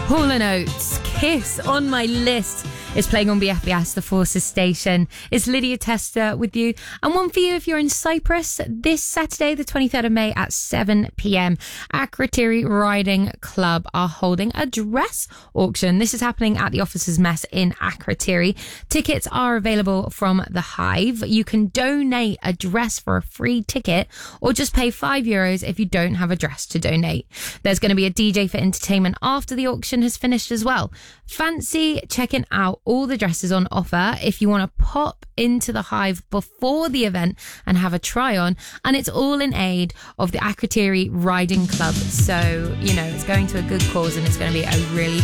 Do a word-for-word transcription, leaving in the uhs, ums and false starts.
Hall and Oates, Kiss on my list. It's playing on B F B S, the Forces station. It's Lydia Tester with you. And one for you if you're in Cyprus this Saturday, the twenty-third of May at seven p.m. Akrotiri Riding Club are holding a dress auction. This is happening at the Officers' Mess in Akrotiri. Tickets are available from the Hive. You can donate a dress for a free ticket or just pay five euros if you don't have a dress to donate. There's going to be a D J for entertainment after the auction has finished as well. Fancy checking out all the dresses on offer if you want to pop into the Hive before the event and have a try on, and it's all in aid of the Akrotiri Riding Club, so you know it's going to a good cause and it's going to be a really